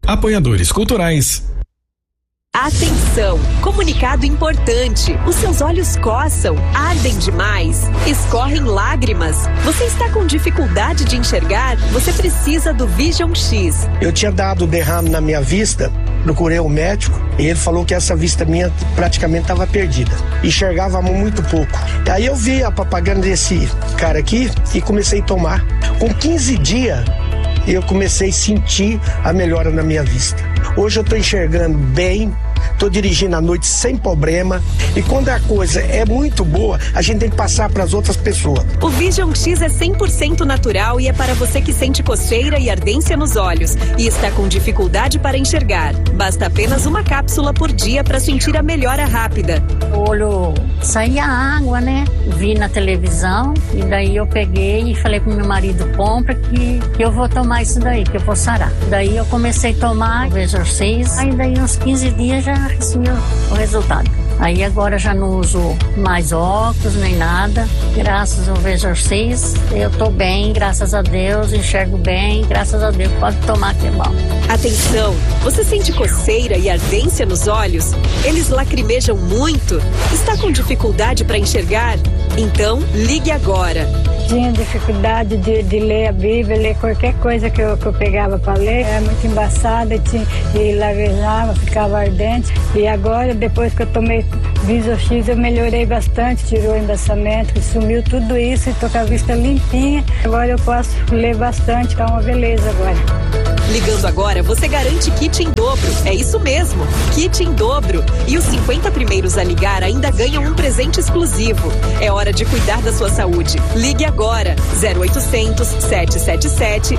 Apoiadores culturais. Atenção! Comunicado importante. Os seus olhos coçam, ardem demais, escorrem lágrimas. Você está com dificuldade de enxergar? Você precisa do Vision X. Eu tinha dado derrame na minha vista, procurei um médico e ele falou que essa vista minha praticamente estava perdida. Enxergava muito pouco. Aí eu vi a propaganda desse cara aqui e comecei a tomar. Com 15 dias, eu comecei a sentir a melhora na minha vista. Hoje eu estou enxergando bem, estou dirigindo à noite sem problema. E quando a coisa é muito boa, a gente tem que passar para as outras pessoas. O Vision X é 100% natural e é para você que sente coceira e ardência nos olhos e está com dificuldade para enxergar. Basta apenas uma cápsula por dia para sentir a melhora rápida. O olho saía água, né? Vi na televisão e daí eu peguei e falei pro meu marido, compra que eu vou tomar isso daí, que eu vou sarar. Daí eu comecei a tomar o Vision X, aí daí uns 15 dias já recebi o resultado. Aí agora já não uso mais óculos nem nada. Graças ao Vision X, eu tô bem, graças a Deus, enxergo bem, graças a Deus, pode tomar que é bom. Atenção, você sente coceira e ardência nos olhos? Eles lacrimejam muito? Está com dificuldade para enxergar? Então, ligue agora. Tinha dificuldade de ler a Bíblia, ler qualquer coisa que eu pegava para ler. Era muito embaçada e lagejava, ficava ardente. E agora, depois que eu tomei Vision X, eu melhorei bastante, tirou o embaçamento, sumiu tudo isso e tô com a vista limpinha. Agora eu posso ler bastante, tá uma beleza agora. Ligando agora, você garante kit em dobro. É isso mesmo, kit em dobro. E os 50 primeiros a ligar ainda ganham um presente exclusivo. É hora de cuidar da sua saúde. Ligue agora, 0800 777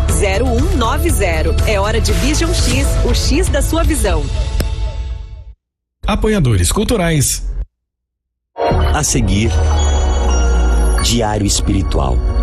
0190. É hora de Vision X, o X da sua visão. Apoiadores culturais. A seguir, Diário Espiritual.